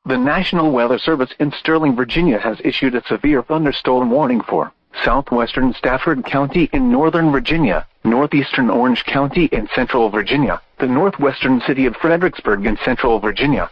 The National Weather Service in Sterling, Virginia has issued a severe thunderstorm warning for southwestern Stafford County in northern Virginia, northeastern Orange County in central Virginia, the northwestern city of Fredericksburg in central Virginia,